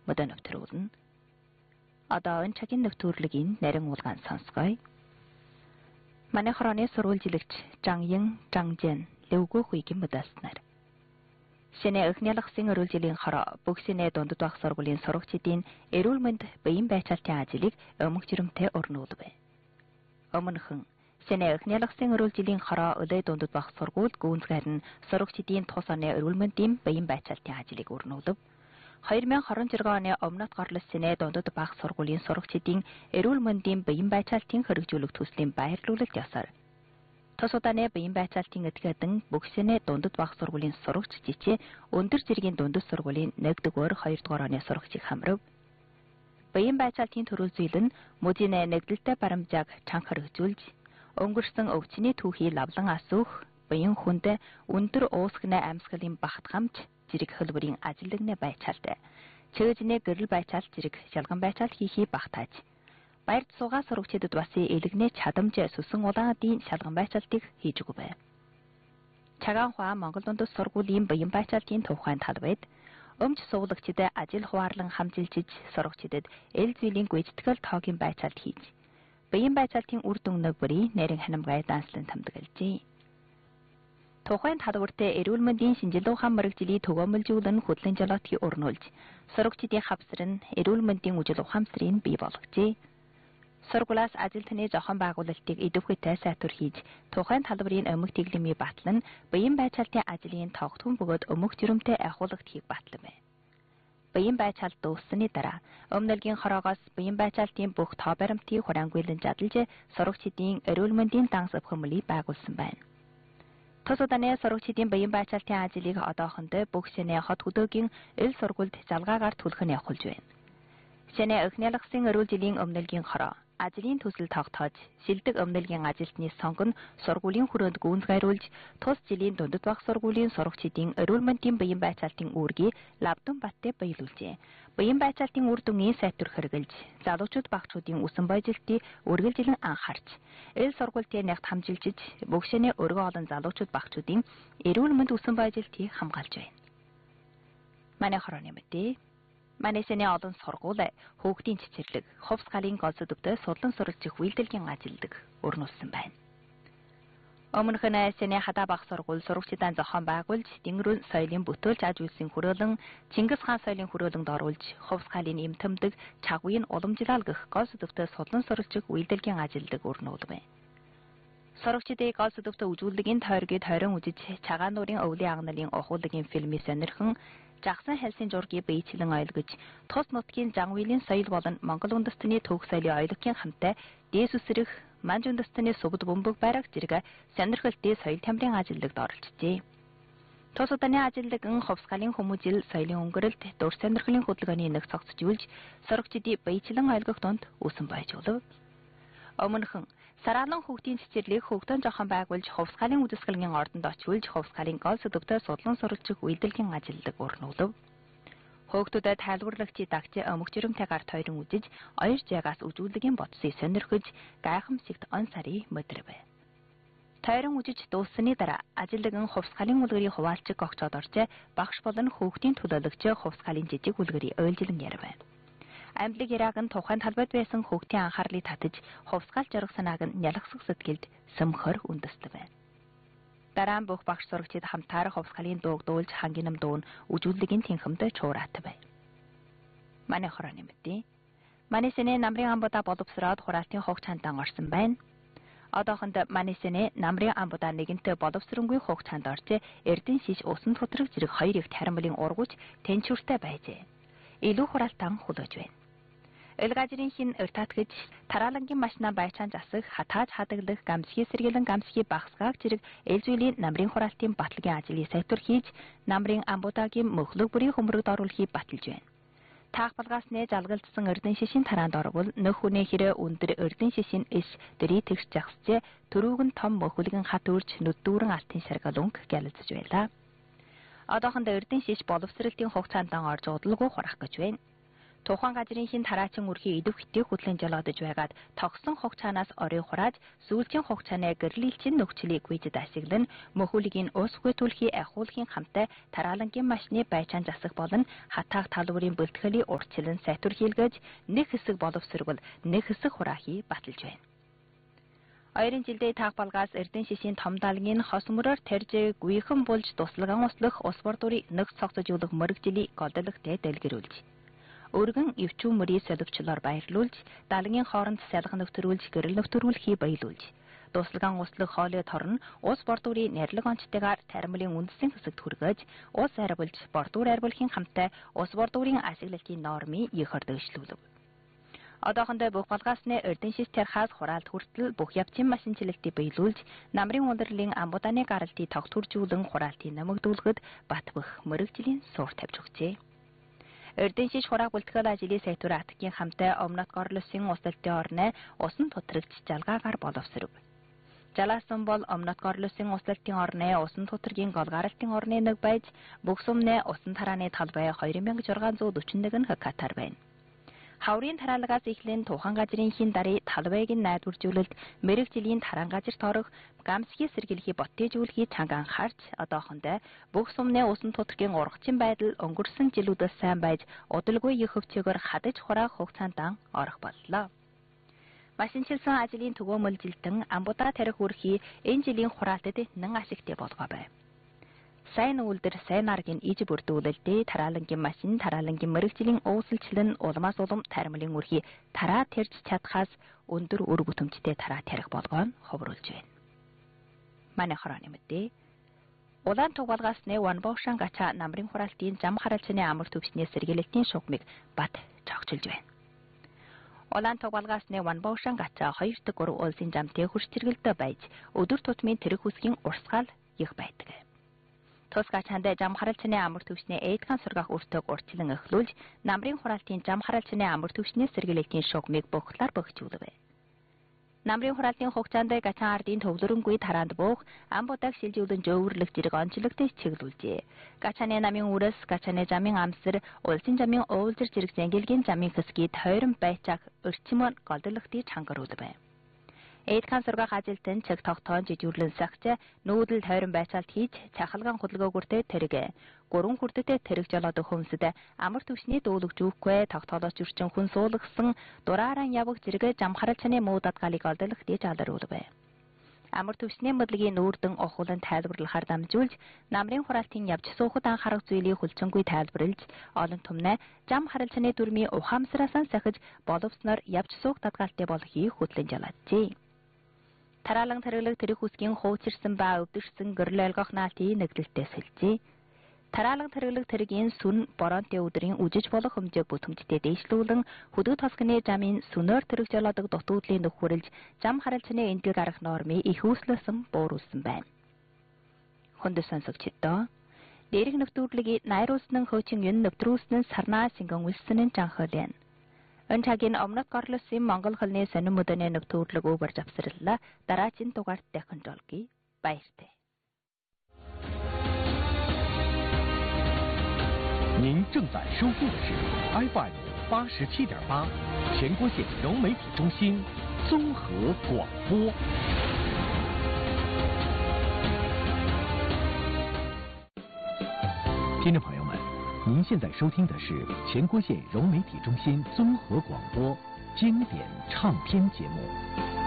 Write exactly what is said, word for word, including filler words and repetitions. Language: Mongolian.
мөдөө нэвтрүүлнэ. Одоо энэ цагийн нэвтрүүлгийн нарийн уулгаан сонсгоё. Манай хорооны сурвалжилагч Жангян Жангжэн Левгөө хуйгийн мөдөлснөр. Шинэ эхнэлэгсийн эрүүл жилийн хороо бүх шинэ дундад байх сургуулийн сурагчдын эрүүл мэнд биеийн байцаалтын ажлыг өмнөх жиремтэй өрнүүлвэ. Өмнөхөн шинэ эхнэлэгсийн эрүүл жилийн хороо өдөө дундад байх сургуульд гүйцэтгэр нь сурагчдын тус оны эрүүл мэндийн биеийн байцаалтын ажлыг өрнүүлв. хоёр мянга хорин оны өмнөд горлос шинэ дундад байх сургуулийн сурагчдын эрүүл мэндийн биеийн байцаалтын хэрэгжүүлэх төслийн байрлуулалт ёсоор тус удааны биеийн байцаалтын эдгэдэн бүх шинэ дундад байх сургуулийн сурагч жижиг өндөр зэргийн дундад сургуулийн нэгдүгээр хоёрдугаар оны сурагчийг хамрав. Биеийн байцаалтын төрөл зүйл нь мужийн нэгдэлтэй баримжааг чанга хэрэгжүүлж өнгөрсөн өвчний түүхий лавлан асуух, биеийн хүнд өндөр уусганы амьсгалын багт хамж зэрэг хөлбөрийн ажилтны байцаалт, чөөжний гэрэл байцаалт зэрэг шалган байцаалт хийхий багтааж, баярд суугаа сурагчдад бас элэгний чадамж сүсэн улаанадын шалган байцаалтыг хийж өгвэ. Цагаан хаа Монгол дундад сургуулийн биеийн байцаалтын тухайн талбайд өмч суулагчид ажил хуваарлан хамжилжиж сурагчдад эл зүйлийн гүйцэтгэл тоогийн байцаалт хийж, биеийн байцаалтын үр дүн нөгбөрийн нэрийн ханамгай данслан тамдгалжээ. Тухайн талбарт эрүүл мэндийн шинжилгээ ухаан мэрэгжлийн төгөөмөлжүүлэн хөдлөн жолоотыг өрнүүлж, сурагчдын хавсрын эрүүл мэндийн үжил ухаамсрыг бий болгожээ. Сургуулиас ажилтны зохион байгуулалтыг идэвхтэй сайтар хийж, тухайн талбарын өмнөх тэглэмийн батлан биеийн байцаалтын ажлын тогтхон бөгөөд өмнөх жиремтэй ахуулгадхийг батлав. Биеийн байцаалт дууссаны дараа өмнөлгийн хороогоос биеийн байцаалтын бүх тоо баримтыг хураангуйлан жадалж, сурагчдын эрүүл мэндийн данс өвхөмлийг байгуулсан байна. Тус удааны сурагчдын биеийн байцаалтын ажлыг одоохондоо бүх шинэ хот хөдөөгийн эл сургуульд залгаагаар түлхэн явуулж байна. Шинэ эхнэлэгсийн эрүүл жилийн өмнөлгийн хороо ажлын төсөл тогтоож, шилдэг өмнөлгийн ажилтны сонгон сургуулийн хүрээнд гүйцэтгүүлж, тус жилийн дундад байх сургуулийн сурагчдын эрүүл мэндийн биеийн байцаалтын үүргийг лавдан баттай баялуулжээ. Биеийн байцаалтын үр дүнгийн сайтар хэрэгжилж, залуучууд багчуудын үсэн баяжилтыг үргэлжлэн анхаарч, эл сургуультай нэгт хамжилжиж, бүх шинэ өргөө олон залуучууд багчуудын эрүүл мэнд үсэн баяжилтыг хамгаалж байна. Манай хорооны мэдээ. Манай шинэ олон сургууль хүүхдийн цэцэрлэг, хувьс галын гол сэдвтэй судлан суралцах үйлдэлгийн ажилдаг өрнүүлсэн байна. Өмнөх нь шинэ хадаа бага сургууль сурагчдаа зохион байгуулж, Тэнгэрийн соёлын бүтээлч аж үйлсийн хүрээлэн, Чингис хаан соёлын хүрээлэнд оруулж, хувьс галын эм тэмдэг, чагуйн уламжлал гэх гол сэдвтэй судлан суралцах үйлдэлгийн ажилдаг өрнүүлвэ. Сурагчдыг гол сэдвтэй үзүүлэлгийн тойргийг тойрон үзэж, цагаан нуурын өвлийн агналын ухуулагийн фильмийг сонирхон жагсан хэлсийн зургийг биечлэн ойлгож, тус нутгийн Жангуйлийн соёл болон Монгол үндэстний төв соёлын ойлгохын хамтаа дээс үсрэх, манж үндэстний сүбд бөмбөг байрах зэрэг сонирхолтой соёл тамирын ажилдагд оролцжээ. Тус удааны ажилтан хувьс галын хүмүүжил соёлын өнгөрөлт, дур сонирхлын хөдөлгөөний нэг цогцжүүлж, сурагчдыг биечлэн ойлгох донд үсэн баяжуулав. Өмнөхөн Сараалан хүүхдийн цэцэрлэг хөгтөн зохион байгуулж, хувьс галын үзэсгэлэнгийн ордонд очивуулж, хувьс галын гол сэдвтэй судлан суралцах үйлдэлгийн ажилдаг өрнүүлв. Хүүхдүүдэд тайлбарлагчид дагч өмнөх жиремтэй гарт хоёрын үзэж, оёр жаагаас үзүүлэлгийн бодсыг сонирхож, гайхамшигт он сарын мөдрөв. Тойрон үзэж дууссаны дараа ажилтан хувьс галын үлгэрийн хуваалцаг огцоод орж, багш болон хүүхдийн төлөөлөгч хувьс галын жижиг үлгэрийг ойлжлон ярив. Амьдлаг яраг нь тухайн талбайд байсан хүүхдийн анхаарлыг татаж, хувьс гал жаргах санааг нь нялгсах сэтгэлд сөмхөр үндэслэв. Дараа нь бүх багш сурагчид хамтаар хувьс галын дууг дуулж, хангинам дуун үжүүлэлгийн тэнхэмд чуураатав. Манай хорооны мэдээ. Манай шинэ намрын амбуда боловсроод хураалтын хугц цаандан орсон байна. Одоохонд манай шинэ намрын амбуда нэгэнтээ боловсронгүй хугц цаанд орж, Эрдэнэ шиш усан тутраг зэрэг хоёр их тарамлын ургуч тэнчүртэй байжээ. Илүү хураалтан хулж байна. Элгажрын хин өртаатгэж, тараалангийн машинаа байцаан засах, хатааж хадаглах, гамсхий сэргэлэн гамсхий багсгааг зэрэг эл зүйлийн намрын хураалтын батлагын ажлыг сайтар хийж, намрын амбудагийн мөхлөг бүрийн хөмрөгд оруулахыг баталж байна. Таах балгаасны жалгалтсан Эрдэнэ шишийн тараанд орвол нөх хүнээ хэрэг өндөр Эрдэнэ шишийн иш дэрий тэгш жагсчээ, төрүүг нь том мөхлөгөн хат үрж нүддүүрэн алтын шаргалунг гялалзж байлаа. Одоохондоо Эрдэнэ шиш боловсралтын хугацаанд орж удалгүй хурах гэж байна. Тухайн газрын хин тараачин үрхий идэвхтэй хөтлөн жолоодож байгаад тогсон хугацаанаас орой хурааж сүүлчийн хугацааны гэрлэлчин нөхцөлийг гүйцэд ашиглан мөхүүлгийн ус хүйтүүлэхий ахуулахын хамтаа тараалангийн машины байчаан засах болон хатаах талбарын бэлтгэлийн урьдчилан сайтур хийлгэж нэг хэсэг боловсрогвол нэг хэсэг хураахий баталж байна. Ойрын жилдээ таах балгаас Эрдэнэ шишийн том далгийн хос мөрөөр тарж гүйхэн булж туслаган услах ус бордуурыг нэг цогцожуулах мөрөгжлийг голдолготой дэлгэрүүлж. Өргөн өвчүүн мөрийг соливчлоор баярлуулж, далгийн хооронд салхи нөхтрүүлж, гэрэл нөхтрүүлэхий баялуулж. Туслаган услах хоолой торн ус бордуурын нэрлэг онцтойгоор таримлын үндсэн хэсэгт хүргэж, ус арбулж, бордуур арбуулахын хамтаа ус бордуурын ашиглалтын нормыг ихэр дэвшлүүлв. Одоохондоо бүх балгаасны Эрдэнэ шиш тархаас хураалт хүртэл бүх явцын машинчилэгтийг баялуулж, намрын улирлын амбудааны гаралтыг тогтворжуулан хураалтыг нэмэгдүүлэхэд бат бөх мөрөгжлийн суур тавьж өгчээ. Эрдэнэ шиш хураах бүлтгэл ажлын сектор атгийн хамтаа Омнот горлосын усалтын орны усан тутрагч жалгаагаар боловсров. Жалаасан бол Омнот горлосын усалтын орны усан тутргийн голгаралтын орны нэг байж, бүх сумны усан тарааны талбай хоёр мянга зургаан зуун дөрвөн нэгэн хектар байна. Хаврын тараалгаас эхлэн Тухайн газрын хин дарыг талбайг нь найдваржуулалт, мэрэгжлийн таран газар торох, гамсгийн сэргийлхий боттэжүүлэхий чанга анхаарч, одоохондоо бүх сумны усан тутргийн ургачин байдал өнгөрсөн жилүүдээс сайн байж, удалгүй их хөвчөөр хадаж хураах хугацаанд орох боллоо. Машинчилсан ажлын төгөөмөлжилтэн амбудаа тарих үрхий энэ жилийн хураалтад нэн ашигтай болгоо байв. Сайн үйлдэр сайн аргийн иж бүрдүүлэлтээ тараалангийн машин, тараалангийн мэрэгжлийн уусалчлан улмаас улам таримлын үрхий тараа тарьж чадхаас өндөр үр гүтэмжтэй тараа тарих болгоон ховруулж байна. Манай хорооны мэдээ. Улаан туг балгаасны Ванбаушан гачаа намрын хураалтын зам харалцны амар төвчний сэргийлэлтийн шугмыг бат цогцолж байна. Улаан туг балгаасны Ванбаушан гачаа хоёр дахь гурав улсын замтай хурц зэрэгэлдэ байж, өдөр тутмын тэрэг хүсгийн урсгаал их байдаг. Тус гачаандаа зам харалцны амар төвчний эйдган сургаах өртөг урчлан эхлүүлж, намрын хураалтын зам харалцны амар төвчний сэргийлэлтийн шугмыг бохлоор бохижуулв. Намрын хураалтын хугацаанд гачаан ардын төвлөрөнгүй тараанд буух, амбудаг шилжүүлэн жөөвөрлөх зэрэг онцлогтой чиглүүлжээ. Гачааны намын үрээс, гачааны замын амсар, улсын замын уулзар зэрэг зэнгэлгийн замын хэсгийг тойрон байцаах өрчмөр голдолготыг чангаруулв. Эйдган сургаах ажилтан чиг тогтоон жижүүрлэн сагч нүүдэл тойрон байцаалт хийж цахалгаан хөдөлгөөгөртэй тэрэг гурван хүрдэтэй тэрэг жолоодох хүмсэд амар төвчний дүүлэгж үүхгүй тогтоолооч үрчин хүн суулгасан дурааран явах зэрэг зам харалцны муу дадгалыг олдох дэж алруулв. Амар төвчний мэдлэгийн нүүрдэн охуулан тайлбарлахаар дамжуулж, намрын хураалтын явж суухад анхаарах зүйлийг хүлцэнгүй тайлбарлаж, олон түмнээ зам харалцны дүрмийн ухаамсараасан сахиж боловсноор явж суух дадгалтай болохыг хөтлөн жалаажээ. Тараалан тариглаг тэрэг хүсгийн хуучирсан ба өвдөрсөн гэрэл ойлгох наалтын нэгдэлтэй сэлжээ. Тараалан тариглаг тэрэгийн сүн боронтой өдрийн үжиж болох хэмжээг бүтэмжтэй дээшлүүлэн хөдөө тосгоны замын сүнээр тэрэг жолоодог дутуудлын нөхөрлж зам харалцны эндэл гарах нормыг их үүслэсэн бууруулсан байна. Хүнд сонсогчдоо дээрх нөхдөрлөгийг найруулсан хөөчин юм нэвтрүүлсэн сарнаа сингэн үлсэн жанхолын өн цагийн Омнот горлосын Монгол хөлний сонин мөдөний нөхдөрлөг өвөр завсарлаа дараагийн дугаарт дахин жолгий баяртай. 您正在收听的是 F M 八十七点八，全国县融媒体中心综合广播。听众朋友们，您现在收听的是全国县融媒体中心综合广播经典唱片节目。